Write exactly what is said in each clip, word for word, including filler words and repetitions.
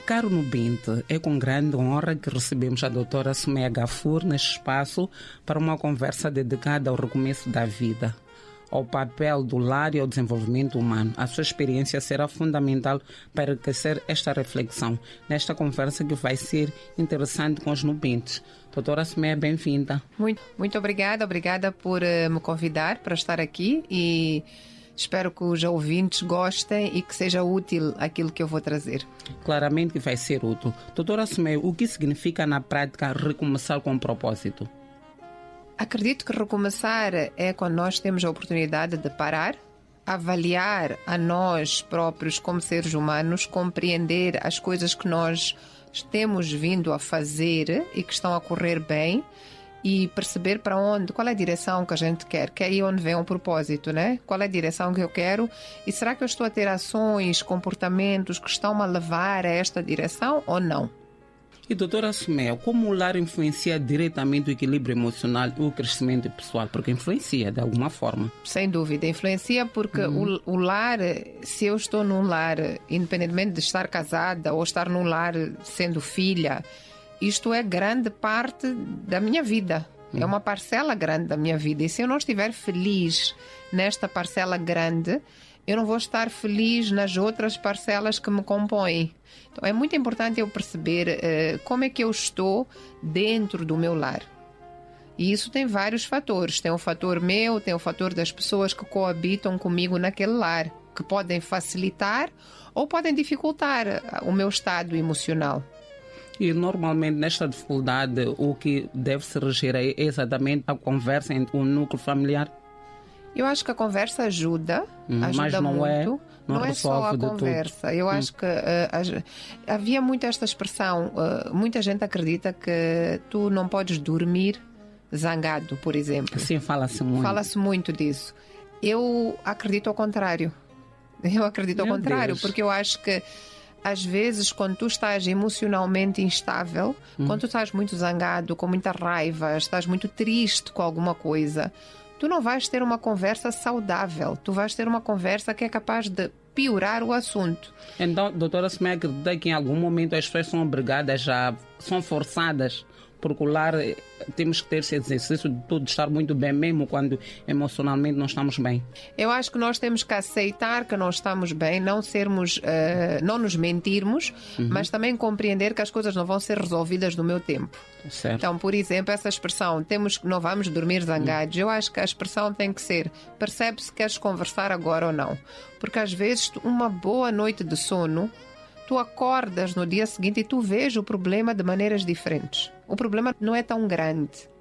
Caro Nubente, é com grande honra que recebemos a doutora Someia Gafur neste espaço para uma conversa dedicada ao recomeço da vida, ao papel do lar e ao desenvolvimento humano. A sua experiência será fundamental para enriquecer esta reflexão, nesta conversa que vai ser interessante com os nubentes. Doutora Someia, bem-vinda. Muito, muito obrigada, obrigada por uh, me convidar para estar aqui e espero que os ouvintes gostem e que seja útil aquilo que eu vou trazer. Claramente que vai ser útil. Doutora Someia, o que significa na prática recomeçar com um propósito? Acredito que recomeçar é quando nós temos a oportunidade de parar, avaliar a nós próprios como seres humanos, compreender as coisas que nós temos vindo a fazer e que estão a correr bem e perceber para onde, qual é a direção que a gente quer, que é aí onde vem o propósito, né? Qual é a direção que eu quero e será que eu estou a ter ações, comportamentos que estão a levar a esta direção ou não? E doutora Someia, como o lar influencia diretamente o equilíbrio emocional e o crescimento pessoal? Porque influencia de alguma forma. Sem dúvida, influencia porque uhum. o, o lar, se eu estou num lar, independentemente de estar casada ou estar num lar sendo filha, isto é grande parte da minha vida. Uhum. É uma parcela grande da minha vida. E se eu não estiver feliz nesta parcela grande, eu não vou estar feliz nas outras parcelas que me compõem. Então é muito importante eu perceber uh, como é que eu estou dentro do meu lar. E isso tem vários fatores. Tem o fator meu, tem o fator das pessoas que coabitam comigo naquele lar, que podem facilitar ou podem dificultar o meu estado emocional. E normalmente nesta dificuldade o que deve se reger é exatamente a conversa entre o núcleo familiar? Eu acho que a conversa ajuda, hum, ajuda mas não muito. É, não não é só a conversa. Eu hum. acho que uh, havia muito esta expressão, uh, muita gente acredita que tu não podes dormir zangado, por exemplo. Sim, fala-se muito. Fala-se muito disso. Eu acredito ao contrário. Eu acredito ao Meu contrário, Deus. Porque eu acho que às vezes, quando tu estás emocionalmente instável, hum. quando tu estás muito zangado, com muita raiva, estás muito triste com alguma coisa, tu não vais ter uma conversa saudável. Tu vais ter uma conversa que é capaz de piorar o assunto. Então, doutora Someia, acredita que em algum momento as pessoas são obrigadas, já são forçadas, porque o lar temos que ter esse exercício de tudo estar muito bem, mesmo quando emocionalmente não estamos bem. Eu acho que nós temos que aceitar que não estamos bem, não sermos, uh, não nos mentirmos, uhum. mas também compreender que as coisas não vão ser resolvidas no meu tempo. Certo. Então, por exemplo, essa expressão, temos, não vamos dormir zangados, uhum. eu acho que a expressão tem que ser, percebe se queres conversar agora ou não. Porque às vezes uma boa noite de sono, tu acordas no dia seguinte e tu vês o problema de maneiras diferentes. O problema não é tão grande.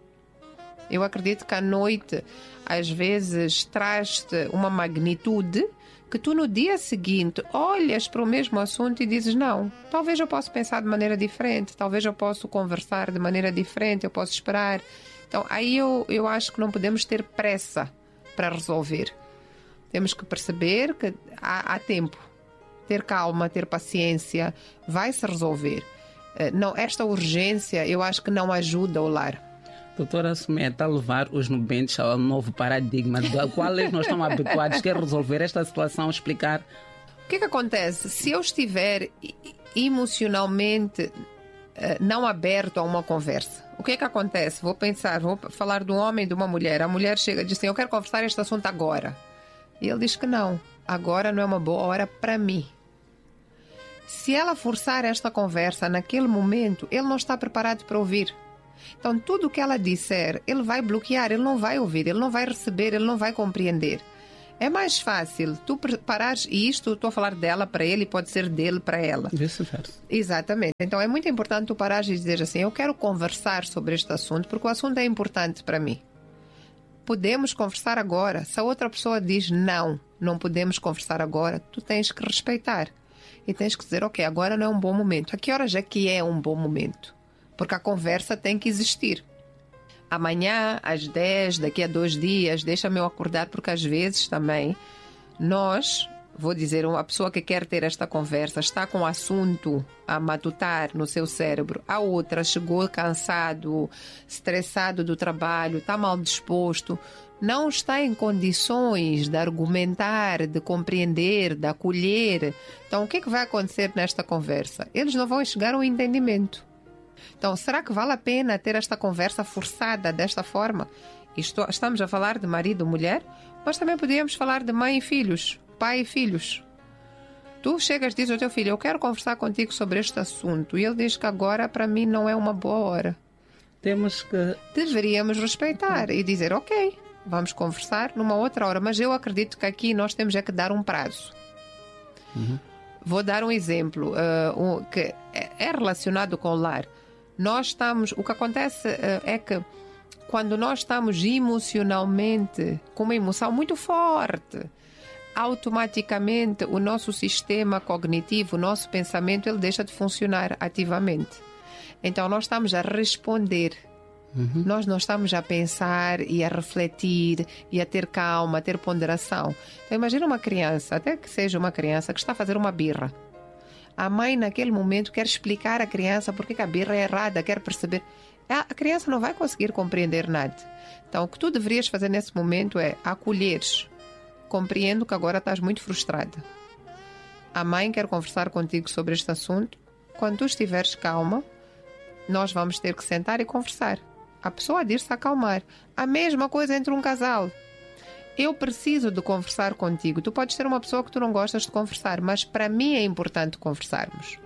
Eu acredito que a noite, às vezes, traz-te uma magnitude que tu no dia seguinte olhas para o mesmo assunto e dizes, não, talvez eu possa pensar de maneira diferente, talvez eu possa conversar de maneira diferente, eu posso esperar. Então, aí eu, eu acho que não podemos ter pressa para resolver. Temos que perceber que há, há tempo. Ter calma, ter paciência, vai se resolver. Não, esta urgência eu acho que não ajuda o lar. Doutora Someia, está a levar os nubentes ao novo paradigma do qual nós estamos habituados. Quer resolver esta situação, explicar? O que é que acontece? Se eu estiver emocionalmente não aberto a uma conversa, o que é que acontece? Vou pensar, vou falar de um homem e de uma mulher. A mulher chega e diz assim, eu quero conversar este assunto agora. E ele diz que não, agora não é uma boa hora para mim. Se ela forçar esta conversa naquele momento, ele não está preparado para ouvir. Então, tudo o que ela disser, ele vai bloquear, ele não vai ouvir, ele não vai receber, ele não vai compreender. É mais fácil tu preparares, e isto estou a falar dela para ele, pode ser dele para ela. Vice-versa. Exatamente. Então, é muito importante tu parares e dizer assim, eu quero conversar sobre este assunto, porque o assunto é importante para mim. Podemos conversar agora. Se a outra pessoa diz não, não podemos conversar agora, tu tens que respeitar. E tens que dizer, ok, agora não é um bom momento. A que horas é que é um bom momento? Porque a conversa tem que existir. Amanhã, às dez, daqui a dois dias, deixa-me eu acordar, porque às vezes também nós vou dizer, uma pessoa que quer ter esta conversa está com o assunto a matutar no seu cérebro. A outra chegou cansado, estressado do trabalho, está mal disposto, não está em condições de argumentar, de compreender, de acolher. Então, o que é que vai acontecer nesta conversa? Eles não vão chegar ao entendimento. Então, será que vale a pena ter esta conversa forçada desta forma? Isto, estamos a falar de marido e mulher, mas também podíamos falar de mãe e filhos, pai e filhos. Tu chegas e dizes ao teu filho, eu quero conversar contigo sobre este assunto, e ele diz que agora para mim não é uma boa hora. Temos que... Deveríamos respeitar e dizer, ok, vamos conversar numa outra hora, mas eu acredito que aqui nós temos é que dar um prazo. Uhum. Vou dar um exemplo uh, um, que é relacionado com o lar. Nós estamos, o que acontece uh, é que quando nós estamos emocionalmente com uma emoção muito forte, automaticamente o nosso sistema cognitivo, o nosso pensamento, ele deixa de funcionar ativamente. Então nós estamos a responder. Uhum. Nós não estamos a pensar e a refletir e a ter calma, a ter ponderação. Então imagina uma criança, até que seja uma criança que está a fazer uma birra. A mãe naquele momento quer explicar à criança porque que a birra é errada, quer perceber. A criança não vai conseguir compreender nada. Então o que tu deverias fazer nesse momento é acolheres. Compreendo que agora estás muito frustrada. A mãe quer conversar contigo sobre este assunto. Quando tu estiveres calma, nós vamos ter que sentar e conversar. A pessoa diz se acalmar. A mesma coisa entre um casal. Eu preciso de conversar contigo. Tu podes ser uma pessoa que tu não gostas de conversar, mas para mim é importante conversarmos.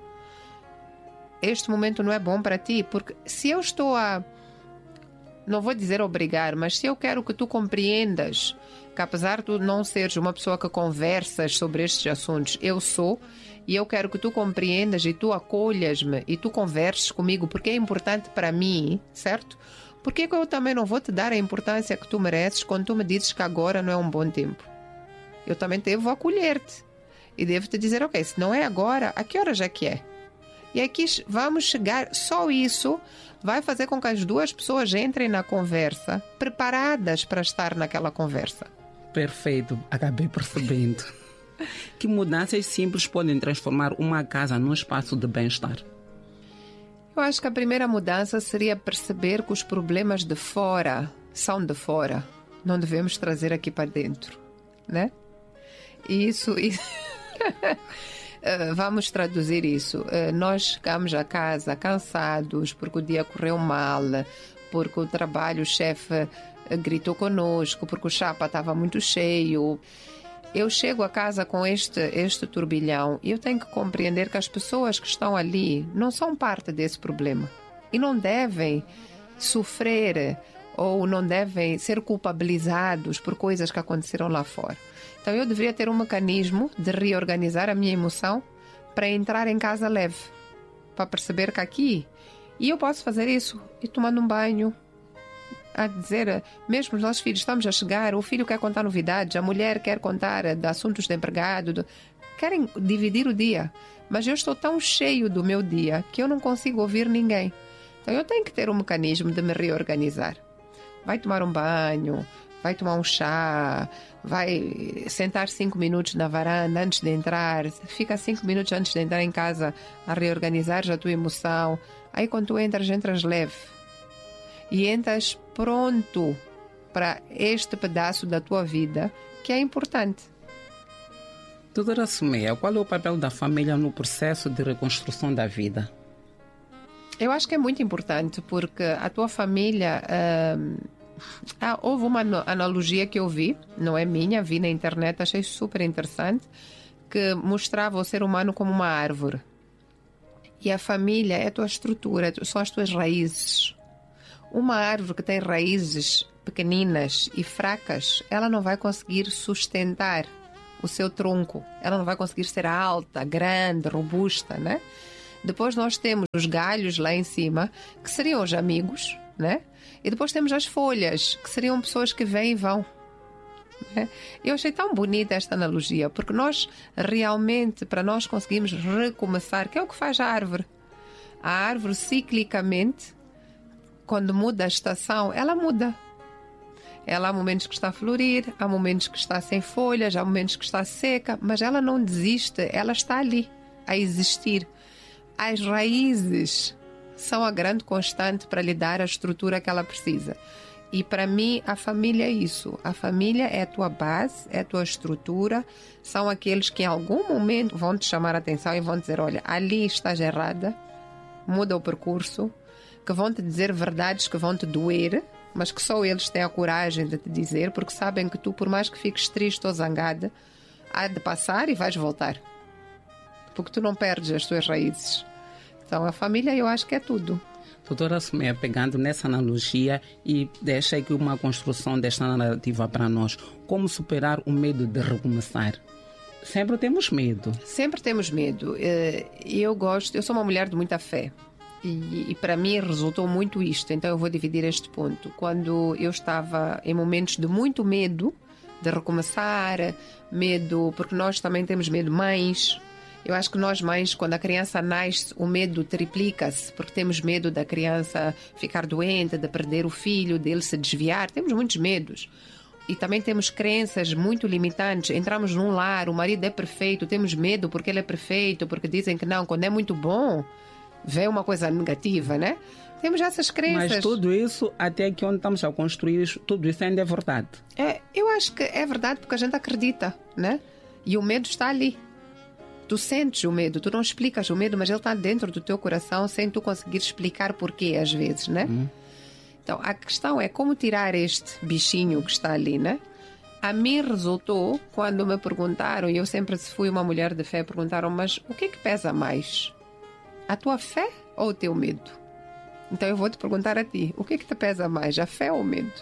Este momento não é bom para ti, porque se eu estou a... Não vou dizer obrigar, mas se eu quero que tu compreendas que apesar de tu não seres uma pessoa que conversas sobre estes assuntos, eu sou, e eu quero que tu compreendas e tu acolhas-me e tu converses comigo, porque é importante para mim, certo? Porque eu também não vou te dar a importância que tu mereces quando tu me dizes que agora não é um bom tempo. Eu também devo acolher-te e devo te dizer, ok, se não é agora, a que hora já que é? E aqui vamos chegar, só isso vai fazer com que as duas pessoas entrem na conversa preparadas para estar naquela conversa. Perfeito, acabei percebendo. Que mudanças simples podem transformar uma casa num espaço de bem-estar? Eu acho que a primeira mudança seria perceber que os problemas de fora são de fora. Não devemos trazer aqui para dentro, né? E isso... isso... Uh, vamos traduzir isso. Uh, nós chegamos a casa cansados porque o dia correu mal, porque o trabalho, o chefe uh, gritou conosco, porque o chapa estava muito cheio. Eu chego a casa com este, este turbilhão e eu tenho que compreender que as pessoas que estão ali não são parte desse problema e não devem sofrer ou não devem ser culpabilizados por coisas que aconteceram lá fora. Então eu deveria ter um mecanismo de reorganizar a minha emoção para entrar em casa leve, para perceber que aqui, e eu posso fazer isso, ir tomando um banho, a dizer, mesmo os nossos filhos, estamos a chegar, o filho quer contar novidades, a mulher quer contar de assuntos de empregado, de, querem dividir o dia, mas eu estou tão cheio do meu dia que eu não consigo ouvir ninguém. Então eu tenho que ter um mecanismo de me reorganizar. Vai tomar um banho, vai tomar um chá, vai sentar cinco minutos na varanda antes de entrar, fica cinco minutos antes de entrar em casa a reorganizar a tua emoção. Aí quando tu entras, entras leve e entras pronto para este pedaço da tua vida que é importante. Doutora Someia, qual é o papel da família no processo de reconstrução da vida? Eu acho que é muito importante porque a tua família... Hum, Ah, houve uma analogia que eu vi, não é minha, vi na internet, achei super interessante, que mostrava o ser humano como uma árvore. E a família é a tua estrutura, são as tuas raízes. Uma árvore que tem raízes pequeninas e fracas, ela não vai conseguir sustentar o seu tronco, ela não vai conseguir ser alta, grande, robusta, né? Depois nós temos os galhos lá em cima, que seriam os amigos, né? E depois temos as folhas, que seriam pessoas que vêm e vão. Né? Eu achei tão bonita esta analogia, porque nós realmente, para nós conseguirmos recomeçar, que é o que faz a árvore. A árvore, ciclicamente, quando muda a estação, ela muda. Ela há momentos que está a florir, há momentos que está sem folhas, há momentos que está seca, mas ela não desiste, ela está ali, a existir. As raízes são a grande constante para lhe dar a estrutura que ela precisa. E para mim, a família é isso. A família é a tua base, é a tua estrutura. São aqueles que em algum momento vão te chamar a atenção e vão dizer, olha, ali estás errada, muda o percurso, que vão te dizer verdades que vão te doer, mas que só eles têm a coragem de te dizer, porque sabem que tu, por mais que fiques triste ou zangada, há de passar e vais voltar. Porque tu não perdes as tuas raízes. Então, a família, eu acho que é tudo. Doutora Someia, pegando nessa analogia e deixa aqui uma construção desta narrativa para nós. Como superar o medo de recomeçar? Sempre temos medo. Sempre temos medo. Eu gosto, eu sou uma mulher de muita fé. E, e para mim resultou muito isto. Então eu vou dividir este ponto. Quando eu estava em momentos de muito medo de recomeçar, medo, porque nós também temos medo, mães. Eu acho que nós mães, quando a criança nasce, o medo triplica-se, porque temos medo da criança ficar doente, de perder o filho, dele se desviar. Temos muitos medos. E também temos crenças muito limitantes. Entramos num lar, o marido é perfeito, temos medo porque ele é perfeito, porque dizem que não, quando é muito bom, vem uma coisa negativa, né? Temos essas crenças. Mas tudo isso, até aqui onde estamos a construir, tudo isso ainda é verdade. É, eu acho que é verdade porque a gente acredita, né? E o medo está ali. Tu sentes o medo, tu não explicas o medo, mas ele está dentro do teu coração sem tu conseguir explicar porquê às vezes, né? Hum. Então, a questão é como tirar este bichinho que está ali, né? A mim resultou quando me perguntaram, e eu sempre fui uma mulher de fé, perguntaram, mas o que é que pesa mais? A tua fé ou o teu medo? Então eu vou te perguntar a ti, o que é que te pesa mais, a fé ou o medo?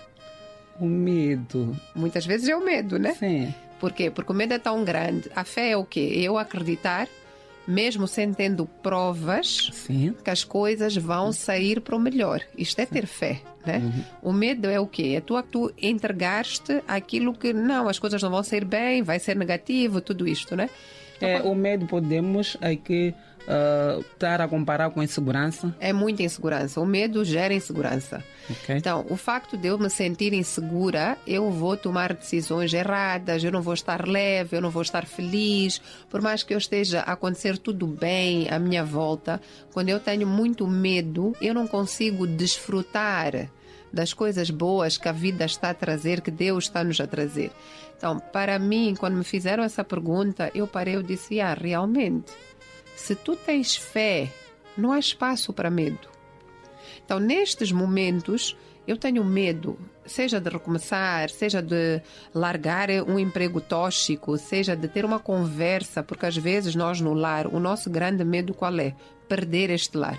O medo. Muitas vezes é o medo, né? Sim. Por quê? Porque o medo é tão grande. A fé é o quê? Eu acreditar, mesmo sem tendo provas, Sim. que as coisas vão sair para o melhor. Isto é ter fé, né? Uhum. O medo é o quê? É tu, tu entregaste aquilo que, não, as coisas não vão sair bem, vai ser negativo, tudo isto, né? Então, é, o medo podemos aqui uh, estar a comparar com a insegurança? É muita insegurança. O medo gera insegurança. Okay. Então, o facto de eu me sentir insegura, eu vou tomar decisões erradas, eu não vou estar leve, eu não vou estar feliz. Por mais que eu esteja a acontecer tudo bem à minha volta, quando eu tenho muito medo, eu não consigo desfrutar das coisas boas que a vida está a trazer, que Deus está nos a trazer. Então, para mim, quando me fizeram essa pergunta, eu parei e disse, ah, realmente, se tu tens fé, não há espaço para medo. Então, nestes momentos, eu tenho medo, seja de recomeçar, seja de largar um emprego tóxico, seja de ter uma conversa, porque às vezes nós no lar, o nosso grande medo qual é? Perder este lar.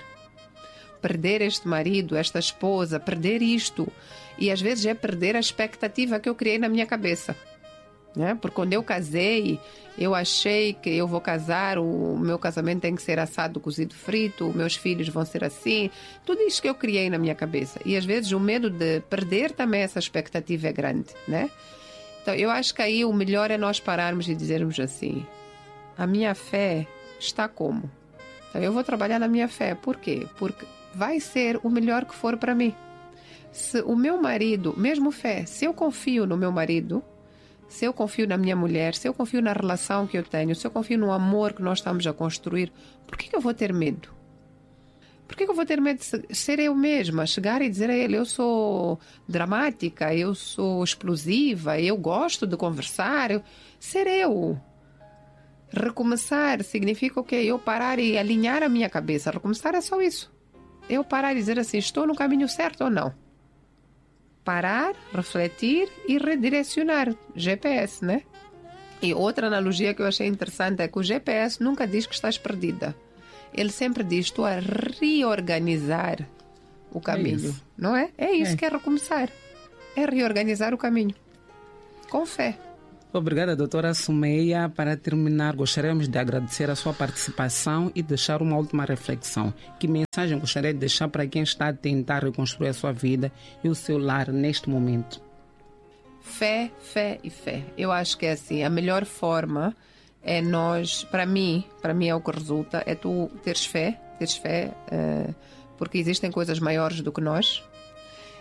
Perder este marido, esta esposa, perder isto. E às vezes é perder a expectativa que eu criei na minha cabeça. Né? Porque quando eu casei, eu achei que eu vou casar, o meu casamento tem que ser assado, cozido, frito, meus filhos vão ser assim. Tudo isso que eu criei na minha cabeça. E às vezes o medo de perder também essa expectativa é grande. Né? Então eu acho que aí o melhor é nós pararmos e dizermos assim, a minha fé está como? Então eu vou trabalhar na minha fé. Por quê? Porque vai ser o melhor que for para mim. Se o meu marido, mesmo fé, se eu confio no meu marido, se eu confio na minha mulher, se eu confio na relação que eu tenho, se eu confio no amor que nós estamos a construir, por que, que eu vou ter medo? Por que, que eu vou ter medo de ser eu mesma? Chegar e dizer a ele, eu sou dramática, eu sou explosiva, eu gosto de conversar. Eu... Ser eu. Recomeçar significa o quê? Eu parar e alinhar a minha cabeça. Recomeçar é só isso. Eu parar e dizer assim, estou no caminho certo ou não? Parar, refletir e redirecionar. G P S, né? E outra analogia que eu achei interessante é que o G P S nunca diz que estás perdida. Ele sempre diz, estou a reorganizar o caminho. É não é? É isso é. que é recomeçar. É reorganizar o caminho. Com fé. Obrigada, doutora Someia. Para terminar, gostaríamos de agradecer a sua participação e deixar uma última reflexão. Que mensagem gostaria de deixar para quem está a tentar reconstruir a sua vida e o seu lar neste momento? Fé, fé e fé. Eu acho que é assim, a melhor forma é nós, para mim, para mim é o que resulta, é tu teres fé, teres fé, uh, porque existem coisas maiores do que nós.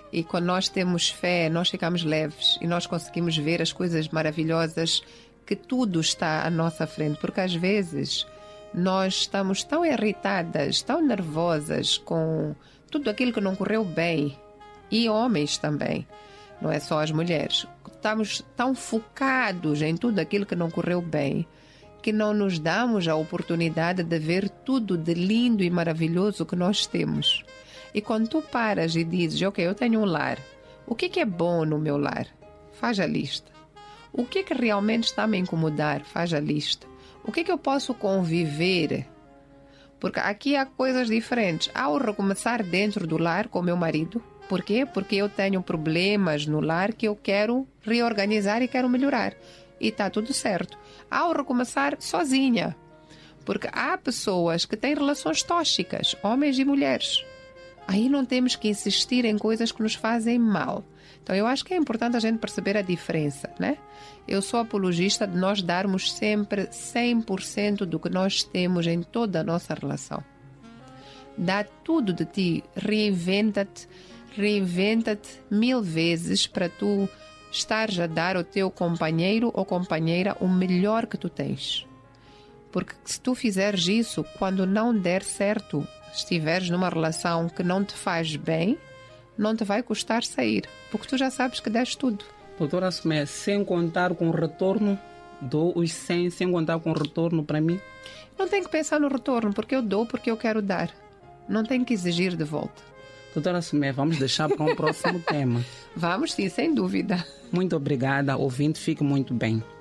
E quando nós temos fé, nós ficamos leves e nós conseguimos ver as coisas maravilhosas, que tudo está à nossa frente. Porque às vezes nós estamos tão irritadas, tão nervosas com tudo aquilo que não correu bem. E homens também, não é só as mulheres. Estamos tão focados em tudo aquilo que não correu bem, que não nos damos a oportunidade de ver tudo de lindo e maravilhoso que nós temos. E quando tu paras e dizes, ok, eu tenho um lar, o que, que é bom no meu lar? Faz a lista. O que, que realmente está a me incomodar? Faz a lista. O que, que eu posso conviver? Porque aqui há coisas diferentes. Ao recomeçar dentro do lar com meu marido, por quê? Porque eu tenho problemas no lar que eu quero reorganizar e quero melhorar. E está tudo certo. Ao recomeçar sozinha, porque há pessoas que têm relações tóxicas, homens e mulheres. Aí não temos que insistir em coisas que nos fazem mal. Então eu acho que é importante a gente perceber a diferença, né? Eu sou apologista de nós darmos sempre cem por cento do que nós temos em toda a nossa relação. Dá tudo de ti, reinventa-te, reinventa-te mil vezes para tu estares a dar ao teu companheiro ou companheira o melhor que tu tens. Porque se tu fizeres isso, quando não der certo, estiveres numa relação que não te faz bem, não te vai custar sair, porque tu já sabes que deste tudo. Doutora Sumé, sem contar com o retorno, dou os cem, sem contar com o retorno para mim? Não tem que pensar no retorno, porque eu dou porque eu quero dar. Não tem que exigir de volta. Doutora Sumé, vamos deixar para um próximo tema. Vamos sim, sem dúvida. Muito obrigada, ouvinte, fique muito bem.